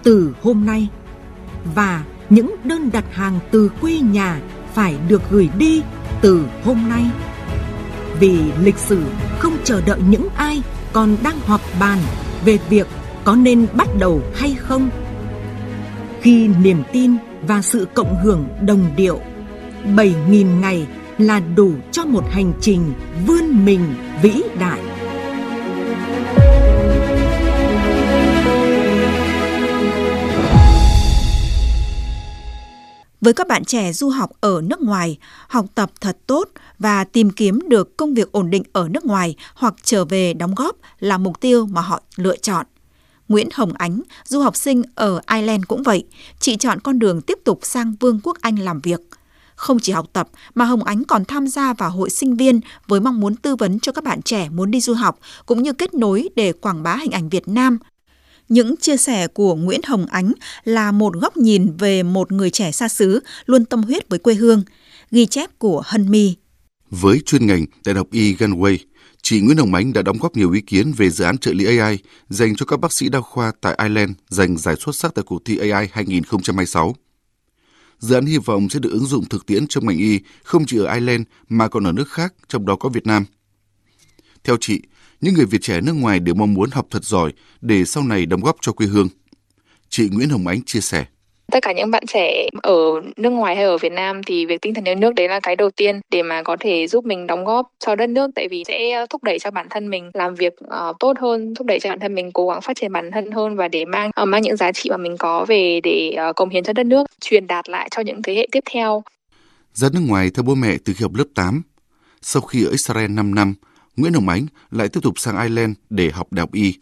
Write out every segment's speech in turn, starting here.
từ hôm nay, và những đơn đặt hàng từ quê nhà phải được gửi đi từ hôm nay. Vì lịch sử không chờ đợi những ai còn đang họp bàn về việc có nên bắt đầu hay không. Khi niềm tin và sự cộng hưởng đồng điệu, 7.000 ngày là đủ cho một hành trình vươn mình vĩ đại. Với các bạn trẻ du học ở nước ngoài, học tập thật tốt và tìm kiếm được công việc ổn định ở nước ngoài hoặc trở về đóng góp là mục tiêu mà họ lựa chọn. Nguyễn Hồng Ánh, du học sinh ở Ireland cũng vậy, chị chọn con đường tiếp tục sang Vương quốc Anh làm việc. Không chỉ học tập mà Hồng Ánh còn tham gia vào hội sinh viên với mong muốn tư vấn cho các bạn trẻ muốn đi du học cũng như kết nối để quảng bá hình ảnh Việt Nam. Những chia sẻ của Nguyễn Hồng Ánh là một góc nhìn về một người trẻ xa xứ luôn tâm huyết với quê hương. Ghi chép của Hân My. Với chuyên ngành Đại học Y Galway, chị Nguyễn Hồng Ánh đã đóng góp nhiều ý kiến về dự án trợ lý AI dành cho các bác sĩ đa khoa tại Ireland giành giải xuất sắc tại cuộc thi AI 2026. Dự án hy vọng sẽ được ứng dụng thực tiễn trong ngành y không chỉ ở Ireland mà còn ở nước khác, trong đó có Việt Nam. Theo chị, những người Việt trẻ nước ngoài đều mong muốn học thật giỏi để sau này đóng góp cho quê hương. Chị Nguyễn Hồng Ánh chia sẻ. Tất cả những bạn trẻ ở nước ngoài hay ở Việt Nam thì việc tinh thần yêu nước đấy là cái đầu tiên để mà có thể giúp mình đóng góp cho đất nước, tại vì sẽ thúc đẩy cho bản thân mình làm việc tốt hơn, thúc đẩy cho bản thân mình cố gắng phát triển bản thân hơn và để mang những giá trị mà mình có về để cống hiến cho đất nước, truyền đạt lại cho những thế hệ tiếp theo. Ra nước ngoài theo bố mẹ từ khi học lớp 8. Sau khi ở Israel 5 năm, Nguyễn Hồng Ánh lại tiếp tục sang Ireland để học đại học Y.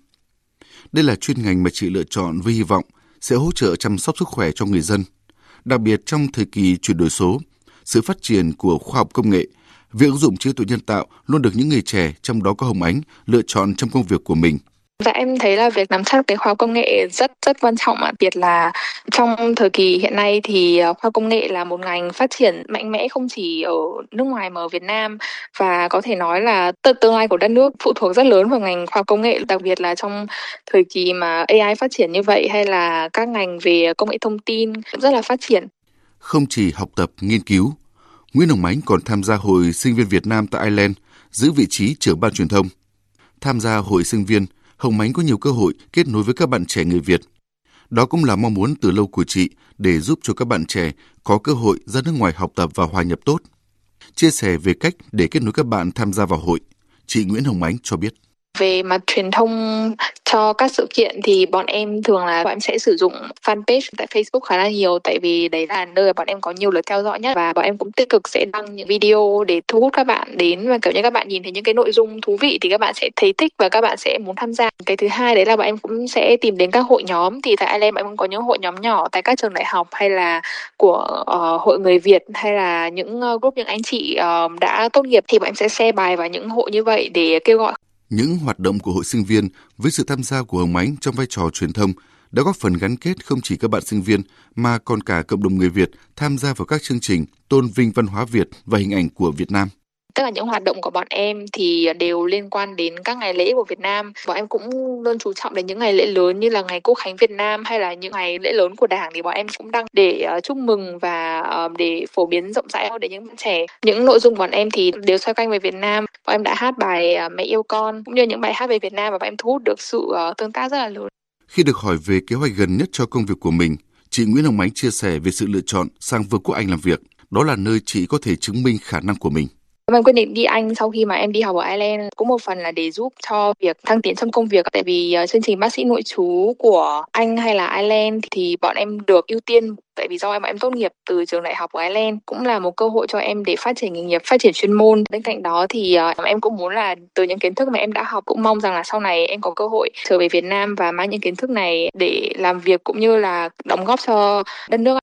Đây là chuyên ngành mà chị lựa chọn với hy vọng sẽ hỗ trợ chăm sóc sức khỏe cho người dân. Đặc biệt trong thời kỳ chuyển đổi số, sự phát triển của khoa học công nghệ, việc ứng dụng trí tuệ nhân tạo luôn được những người trẻ, trong đó có Hồng Ánh, lựa chọn trong công việc của mình. Và em thấy là việc nắm chắc cái khoa học công nghệ rất quan trọng, đặc biệt là trong thời kỳ hiện nay thì khoa học công nghệ là một ngành phát triển mạnh mẽ không chỉ ở nước ngoài mà ở Việt Nam, và có thể nói là tương lai của đất nước phụ thuộc rất lớn vào ngành khoa học công nghệ, đặc biệt là trong thời kỳ mà AI phát triển như vậy hay là các ngành về công nghệ thông tin rất là phát triển. Không chỉ học tập, nghiên cứu, Nguyễn Hồng Ánh còn tham gia Hội Sinh viên Việt Nam tại Ireland, giữ vị trí trưởng ban truyền thông. Tham gia Hội Sinh viên, Hồng Ánh có nhiều cơ hội kết nối với các bạn trẻ người Việt. Đó cũng là mong muốn từ lâu của chị để giúp cho các bạn trẻ có cơ hội ra nước ngoài học tập và hòa nhập tốt. Chia sẻ về cách để kết nối các bạn tham gia vào hội, chị Nguyễn Hồng Ánh cho biết. Về mặt truyền thông cho các sự kiện thì bọn em sẽ sử dụng fanpage tại Facebook khá là nhiều, tại vì đấy là nơi mà bọn em có nhiều lượt theo dõi nhất, và bọn em cũng tích cực sẽ đăng những video để thu hút các bạn đến, và kiểu như các bạn nhìn thấy những cái nội dung thú vị thì các bạn sẽ thấy thích và các bạn sẽ muốn tham gia. Cái thứ hai đấy là bọn em cũng sẽ tìm đến các hội nhóm, thì tại Ireland bọn em cũng có những hội nhóm nhỏ tại các trường đại học hay là của hội người Việt hay là những group những anh chị đã tốt nghiệp, thì bọn em sẽ share bài vào những hội như vậy để kêu gọi. Những hoạt động của hội sinh viên với sự tham gia của Hồng Ánh trong vai trò truyền thông đã góp phần gắn kết không chỉ các bạn sinh viên mà còn cả cộng đồng người Việt tham gia vào các chương trình tôn vinh văn hóa Việt và hình ảnh của Việt Nam. Tất cả những hoạt động của bọn em thì đều liên quan đến các ngày lễ của Việt Nam. Bọn em cũng luôn chú trọng đến những ngày lễ lớn như là ngày Quốc khánh Việt Nam hay là những ngày lễ lớn của Đảng, thì bọn em cũng đăng để chúc mừng và để phổ biến rộng rãi đến những bạn trẻ. Những nội dung của bọn em thì đều xoay quanh về Việt Nam. Bọn em đã hát bài Mẹ yêu con cũng như những bài hát về Việt Nam, và bọn em thu hút được sự tương tác rất là lớn. Khi được hỏi về kế hoạch gần nhất cho công việc của mình, chị Nguyễn Hồng Ánh chia sẻ về sự lựa chọn sang Vương quốc Anh làm việc. Đó là nơi chị có thể chứng minh khả năng của mình. Em quyết định đi Anh sau khi mà em đi học ở Ireland cũng một phần là để giúp cho việc thăng tiến trong công việc, tại vì chương trình bác sĩ nội trú của Anh hay là Ireland thì bọn em được ưu tiên, tại vì do bọn em tốt nghiệp từ trường đại học của Ireland, cũng là một cơ hội cho em để phát triển nghề nghiệp, phát triển chuyên môn. Bên cạnh đó thì em cũng muốn là từ những kiến thức mà em đã học, cũng mong rằng là sau này em có cơ hội trở về Việt Nam và mang những kiến thức này để làm việc cũng như là đóng góp cho đất nước.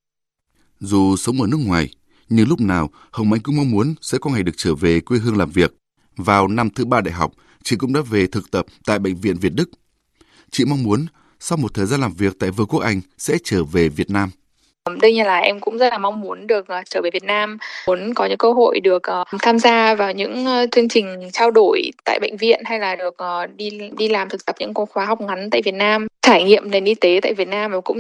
Dù sống ở nước ngoài, nhưng lúc nào Hồng Ánh cũng mong muốn sẽ có ngày được trở về quê hương làm việc. Vào năm thứ 3 đại học, chị cũng đã về thực tập tại Bệnh viện Việt Đức. Chị mong muốn sau một thời gian làm việc tại Vương quốc Anh sẽ trở về Việt Nam. Đương nhiên là em cũng rất là mong muốn được trở về Việt Nam, muốn có những cơ hội được tham gia vào những chương trình trao đổi tại bệnh viện hay là được đi làm thực tập những khóa học ngắn tại Việt Nam, trải nghiệm nền y tế tại Việt Nam, và cũng